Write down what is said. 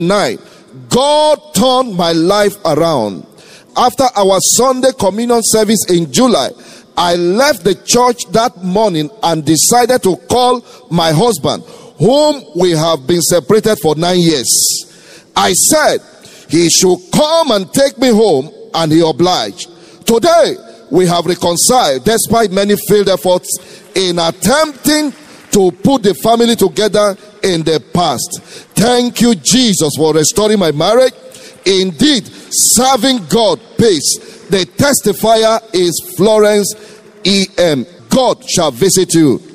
9. God turned my life around. After our Sunday communion service in July, I left the church that morning and decided to call my husband, whom we have been separated for 9 years. I said he should come and take me home, and he obliged. Today, we have reconciled despite many failed efforts in attempting to put the family together in the past. Thank you, Jesus, for restoring my marriage. Indeed, serving God pays. The testifier is Florence E.M. God shall visit you.